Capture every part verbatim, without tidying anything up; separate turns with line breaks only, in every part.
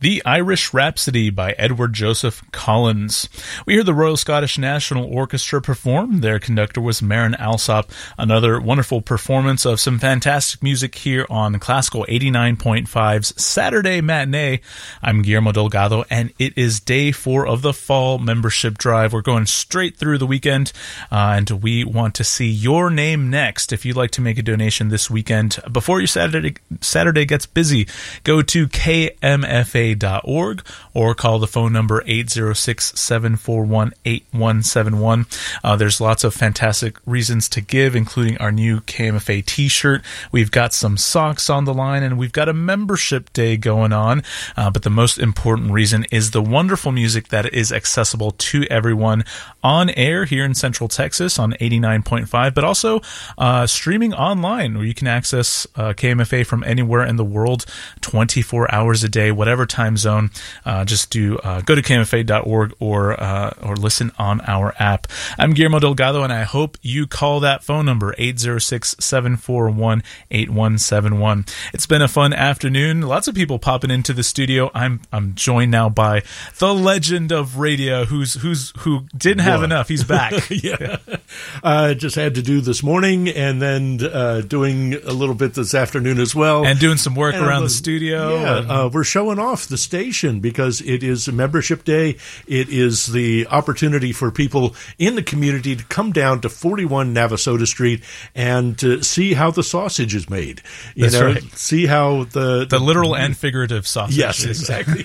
The Irish Rhapsody by Edward Joseph Collins. We heard the Royal Scottish National Orchestra perform. Their conductor was Marin Alsop. Another wonderful performance of some fantastic music here on Classical eighty-nine point five's Saturday Matinee. I'm Guillermo Delgado, and it is day four of the fall membership drive. We're going straight through the weekend, uh, and we want to see your name next. If you'd like to make a donation this weekend, before your Saturday, Saturday gets busy, go to K M F A dot org or call the phone number eight zero six, seven four one, eight one seven one. Uh, there's lots of fantastic reasons to give, including our new K M F A t-shirt. We've got some socks on the line, and we've got a membership day going on. Uh, but the most important reason is the wonderful music that is accessible to everyone on air here in Central Texas on eighty-nine point five, but also uh, streaming online, where you can access uh, K M F A from anywhere in the world twenty-four hours a day, whatever time zone. Uh, just do uh, go to K M F A dot org or uh, or listen on our app. I'm Guillermo Delgado, and I hope you call that phone number eight zero six, seven four one, eight one seven one. It's been a fun afternoon. Lots of people popping into the studio. I'm I'm joined now by the legend of radio, who's who's who didn't have
what?
enough. He's back.
yeah, I uh, just had to do this morning, and then uh, doing a little bit this afternoon as well,
and doing some work
and
around
the,
the studio.
Yeah,
and-
uh, we're showing off the station because it is a membership day. It is the opportunity for people in the community to come down to forty-one Navasota Street and to see how the sausage is made. You
That's
know,
right.
See how the,
the the literal and figurative sausage.
Yes, exactly.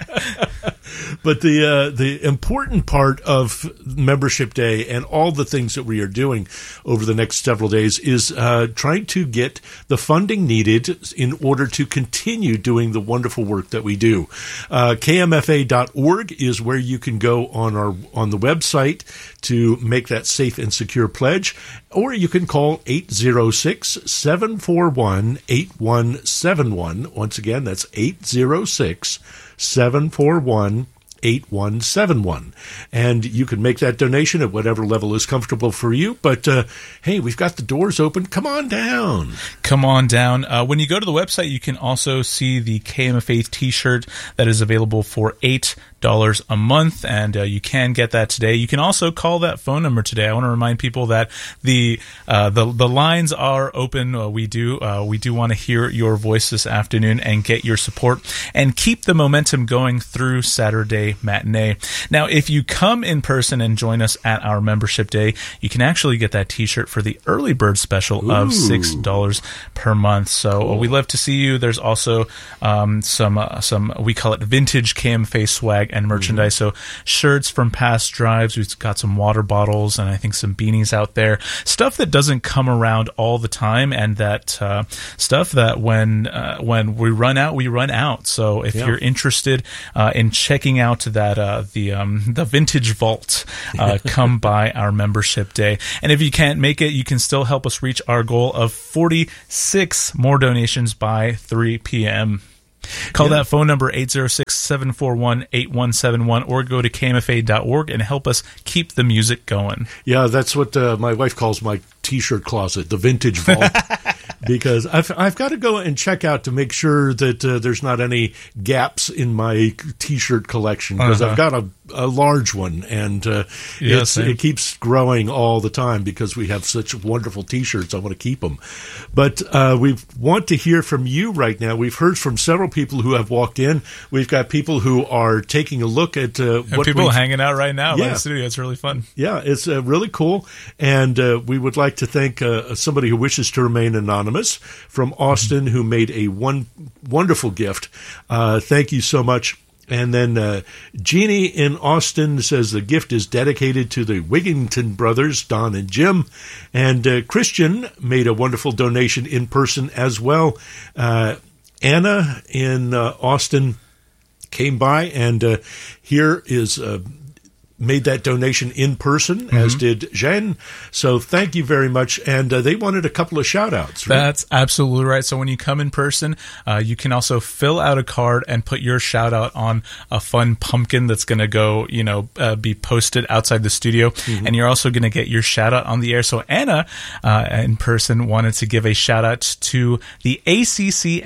But the uh, the important part of membership day and all the things that we are doing over the next several days is uh, trying to get the funding needed in order to continue doing the wonderful work that we do. Uh, K M F A dot org is where you can go on our on the website to make that safe and secure pledge, or you can call eight zero six, seven four one, eight one seven one. Once again, that's eight zero six, seven four one, eight one seven one. And you can make that donation at whatever level is comfortable for you. But, uh, hey, we've got the doors open. Come on down.
Come on down. Uh, when you go to the website, you can also see the K M F A t-shirt that is available for eight dollars a month, and uh, you can get that today. You can also call that phone number today. I want to remind people that the uh, the the lines are open. Uh, we do uh, we do want to hear your voice this afternoon and get your support and keep the momentum going through Saturday Matinee. Now, if you come in person and join us at our membership day, you can actually get that t-shirt for the early bird special
Ooh.
of six dollars per month. So
Cool.
uh, we love to see you. There's also um, some uh, some we call it vintage K M F A swag and merchandise. Mm-hmm. So shirts from past drives. We've got some water bottles and I think some beanies out there. Stuff that doesn't come around all the time, and that uh, stuff that when uh, when we run out, we run out. So if
yeah.
you're interested uh, in checking out that uh, the um, the vintage vault, uh, come by our membership day. And if you can't make it, you can still help us reach our goal of forty-six more donations by three p.m. Call yeah. that phone number eight zero six, seven four one, eight one seven one, or go to K M F A dot org and help us keep the music going.
Yeah, that's what uh, my wife calls my t-shirt closet, the vintage vault. Because I've I've got to go and check out to make sure that uh, there's not any gaps in my t-shirt collection, because uh-huh. I've got a, a large one, and uh,
yeah,
it's, it keeps growing all the time because we have such wonderful t-shirts. I want to keep them. But uh, we want to hear from you right now. We've heard from several people who have walked in. We've got people who are taking a look at uh,
and
what
people hanging out right now
yeah.
by the studio. It's really fun.
Yeah, it's uh, really cool. And uh, we would like to thank uh, somebody who wishes to remain anonymous from Austin, mm-hmm. who made a one wonderful gift. Uh, thank you so much. And then uh, Jeannie in Austin says the gift is dedicated to the Wigington brothers, Don and Jim. And uh, Christian made a wonderful donation in person as well. Uh, Anna in uh, Austin came by, and uh, here is uh, made that donation in person, mm-hmm. as did Jen. So thank you very much. And uh, they wanted a couple of shout-outs. Right?
That's absolutely right. So when you come in person, uh, you can also fill out a card and put your shout-out on a fun pumpkin that's going to go, you know, uh, be posted outside the studio. Mm-hmm. And you're also going to get your shout-out on the air. So Anna, uh, in person, wanted to give a shout-out to the A C C and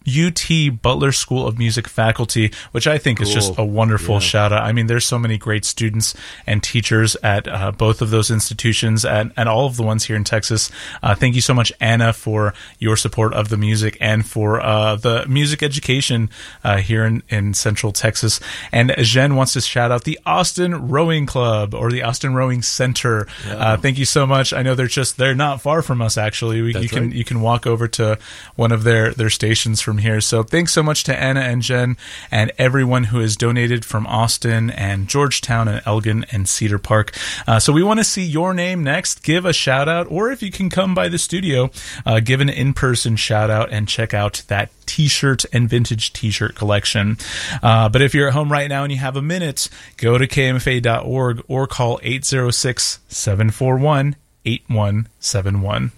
U T Butler School of Music faculty, which I think cool. is just a wonderful yeah. shout out. I mean, there's so many great students and teachers at uh, both of those institutions and, and all of the ones here in Texas. Uh, thank you so much, Anna, for your support of the music and for uh, the music education uh, here in, in Central Texas. And Jen wants to shout out the Austin Rowing Club or the Austin Rowing Center. Yeah. Uh, thank you so much. I know they're just they're not far from us. Actually, we, you can right. you can walk over to one of their their stations from here. So thanks so much to Anna and Jen and everyone who has donated from Austin and Georgetown and Elgin and Cedar Park. Uh, so we want to see your name next. Give a shout out, or if you can come by the studio, uh, give an in-person shout out and check out that t-shirt and vintage t-shirt collection. Uh, but if you're at home right now and you have a minute, go to K M F A dot org or call eight zero six, seven four one, eight one seven one.